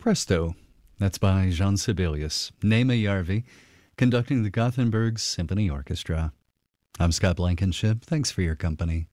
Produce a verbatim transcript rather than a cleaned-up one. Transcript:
Presto. That's by Jean Sibelius. Nema Järvi, conducting the Gothenburg Symphony Orchestra. I'm Scott Blankenship. Thanks for your company.